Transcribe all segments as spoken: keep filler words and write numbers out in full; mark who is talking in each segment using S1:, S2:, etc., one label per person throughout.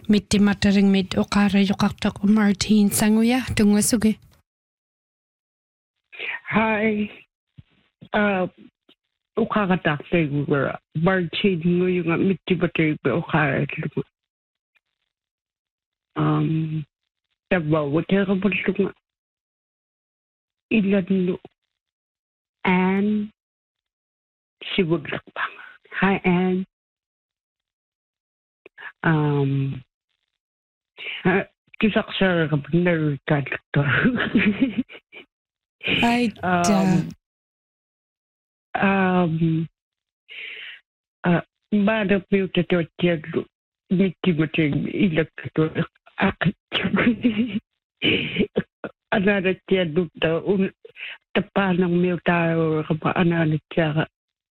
S1: mitti mataring mit uqara yuqartoq Martin sanguya tungwasugi.
S2: Hi. Uh, uqara taqtegu Martin nguyunga mitti mataring uqara tlugu. Um, tabwa wutera bulunga. Ilanlu. Anne. Sibuglakpang. Hi, Anne. Um, uh, Kisaksara ka narikadto.
S1: Ay,
S2: um, um, uh, Bada piuta to tiaglu. Miti mating ilakto. Another tiaglu ta un tapanang miuta or kapa another tiaga.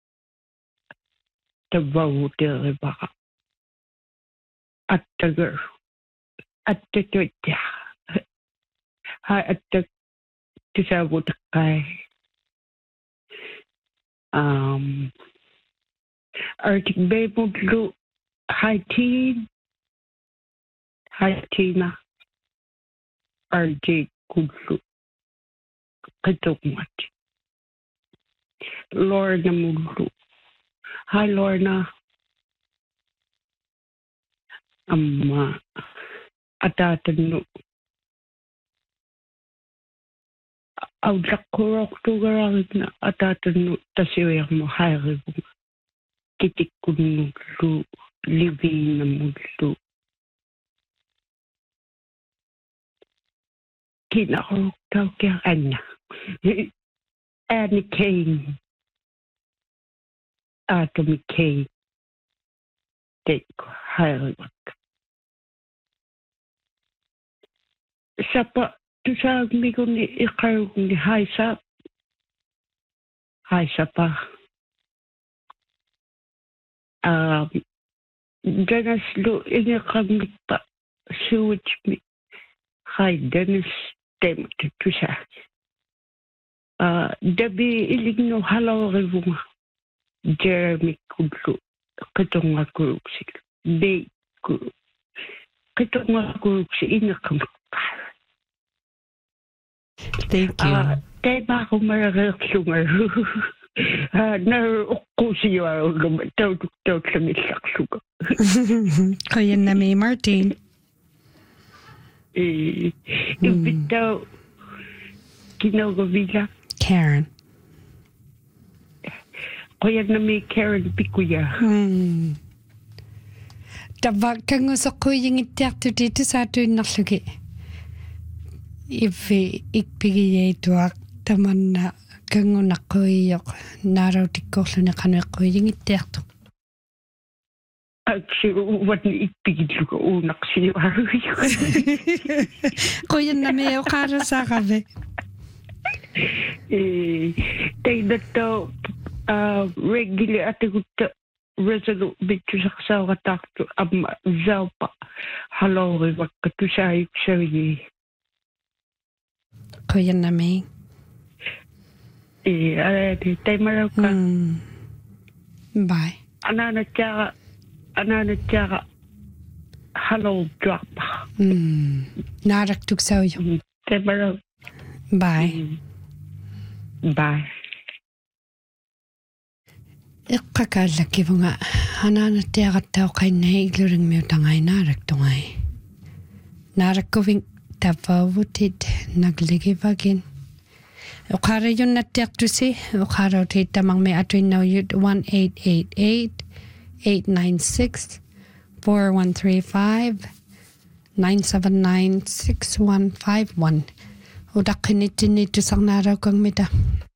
S2: Tabaw tere baka. At the girl. At the twitya. Hi at the Tisabutakay. Um, Arctic Babel Blue. Hi teen. Hi Tina. R J Kudlu. Katumat. Lorna Mulu. Hi Lorna. Amma atatanu awlakurok tugarang na atatanu tasiwag mo hayribu kitikkunulu living na mulu kinakurok taw kaya kanya Annie Kane Atomy Kane take hayribu Sapa tu sa migo ni ikaw ni Haisa. Haisa pa. Um, Dennis lo ini kami pa switch mi. Hi Dennis tem tu sa. Uh, Debi iligno halaw revunga. Jeremy Kudlu. Katonga group si. Day group. Katonga group si ina kami.
S1: Thank you.
S2: Ah, kaya ba ako mararaksyonger? Ah, narukusi yung ako. Tawag-tawag sa misaksuga.
S1: Kaya na may Martin.
S2: Eh, ibig daw, kinawagawila.
S1: Karen.
S2: Kaya na may Karen Pikuya.
S1: Hmm. Tabak kang usok ko yung itiakto dito sa ato yung naklugi. Ifi ikpigiyay tuwak taman na kango na koyok naraw tikoslo na kano koyong itiakto.
S2: Actually, what ni ikpigid ko unak siya.
S1: Kuya na may ukara sa kabe.
S2: Eh, tayo na to, regular ate ko ta resolute bitu sa kasawa takto am zaw pa halaw wag katusayok siya.
S1: Kuya na may.
S2: Eh, ay, tayo maraw ka.
S1: Mm. Bye.
S2: Anana tsaka, anana tsaka, hello drop.
S1: Mm. Naraktuk sa iyo.
S2: Tayo maraw.
S1: Bye.
S2: Bye.
S1: Ikakalaki mo nga. Anana tsaka tao kay naigluring mo tangay naraktungay. Narakuving tapawutid nagligibagin. Ukara yun natikto si. Ukara utit tamang may atoy na yun one eight eight eight, eight nine six, four one three five, nine seven nine, six one five one. Udak kinitin ito sang naraw kang mita.